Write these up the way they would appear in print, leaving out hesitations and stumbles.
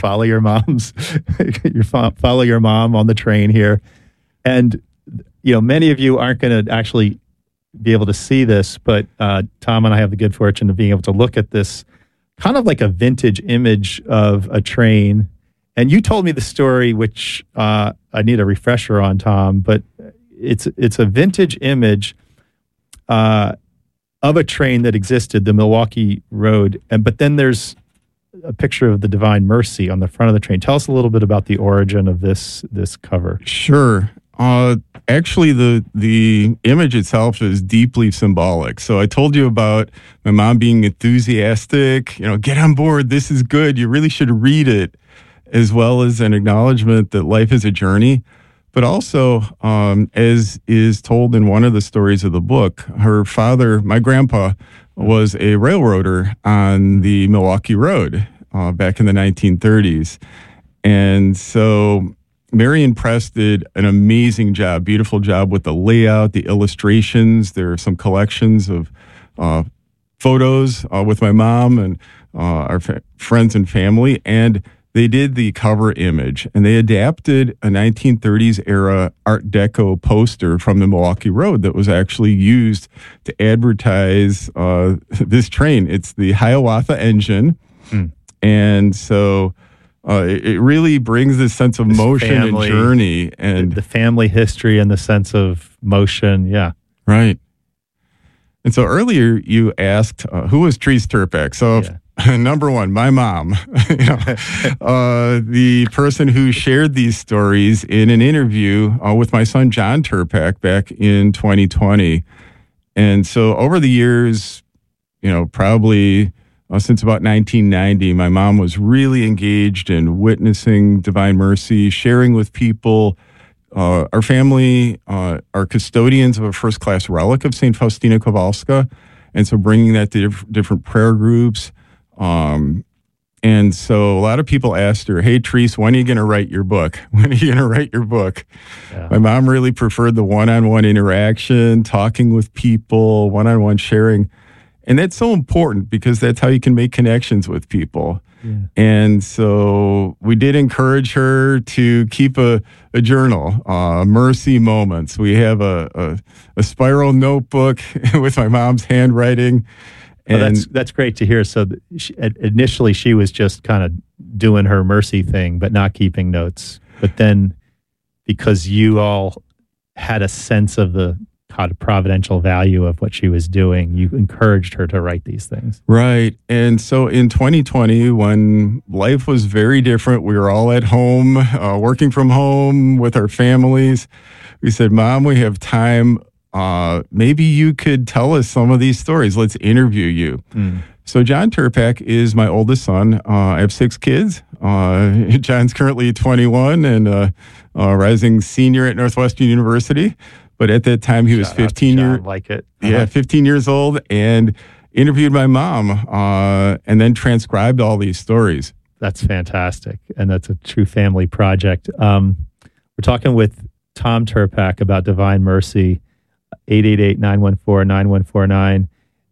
follow your mom's, follow your mom on the train here. And, many of you aren't going to actually be able to see this, but Tom and I have the good fortune of being able to look at this kind of like a vintage image of a train. And you told me the story, which I need a refresher on, Tom, but it's a vintage image of a train that existed, the Milwaukee Road. But then there's a picture of the Divine Mercy on the front of the train. Tell us a little bit about the origin of this cover. Sure. Actually, the image itself is deeply symbolic. So I told you about my mom being enthusiastic, get on board, this is good, you really should read it, as well as an acknowledgement that life is a journey. But also, as is told in one of the stories of the book, her father, my grandpa, was a railroader on the Milwaukee Road back in the 1930s. And so Marion Press did an amazing job, beautiful job with the layout, the illustrations. There are some collections of photos with my mom and our friends and family. And they did the cover image, and they adapted a 1930s era Art Deco poster from the Milwaukee Road that was actually used to advertise this train. It's the Hiawatha engine. And so it really brings this sense of motion family, and journey. And the family history and the sense of motion, yeah. Right. And so earlier you asked, who was Treese Turpak? So number one, my mom, the person who shared these stories in an interview with my son, John Turpak, back in 2020. And so over the years, probably since about 1990, my mom was really engaged in witnessing Divine Mercy, sharing with people. Our family are custodians of a first-class relic of St. Faustina Kowalska, and so bringing that to different prayer groups. And so a lot of people asked her, hey, Treese, when are you going to write your book? When are you going to write your book? Yeah. My mom really preferred the one-on-one interaction, talking with people, one-on-one sharing. And that's so important because that's how you can make connections with people. Yeah. And so we did encourage her to keep a journal, Mercy Moments. We have a spiral notebook with my mom's handwriting. And that's great to hear. So initially she was just kind of doing her mercy thing, but not keeping notes. But then because you all had a sense of the kind of providential value of what she was doing, you encouraged her to write these things. Right. And so in 2020, when life was very different, we were all at home, working from home with our families. We said, Mom, we have time. Maybe you could tell us some of these stories. Let's interview you. So John Turpak is my oldest son. I have 6 kids. John's currently 21 and a rising senior at Northwestern University. But at that time, he was 15 years old, and interviewed my mom and then transcribed all these stories. That's fantastic. And that's a true family project. We're talking with Tom Turpak about Divine Mercy, 888-914-9149.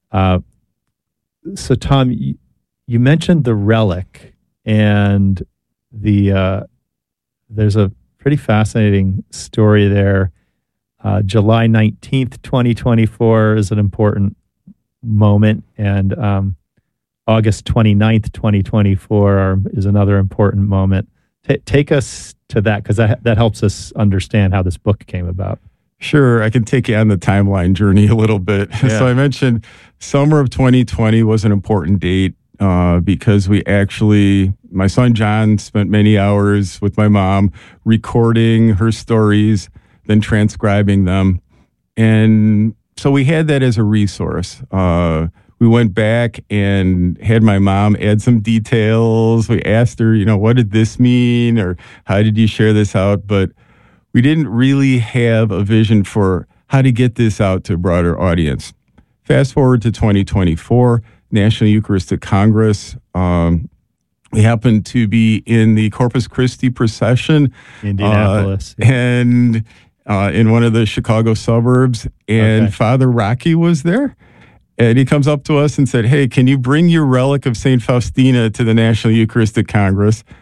So, Tom, you mentioned the relic, and there's a pretty fascinating story there. July 19th, 2024 is an important moment, and August 29th, 2024 is another important moment. Take us to that, because that helps us understand how this book came about. Sure, I can take you on the timeline journey a little bit. Yeah. So I mentioned summer of 2020 was an important date because my son John spent many hours with my mom recording her stories, then transcribing them. And so we had that as a resource. We went back and had my mom add some details. We asked her, what did this mean? Or how did you share this out? But we didn't really have a vision for how to get this out to a broader audience. Fast forward to 2024, National Eucharistic Congress. We happened to be in the Corpus Christi procession. Indianapolis. And in one of the Chicago suburbs. And Father Rocky was there. And he comes up to us and said, hey, can you bring your relic of St. Faustina to the National Eucharistic Congress?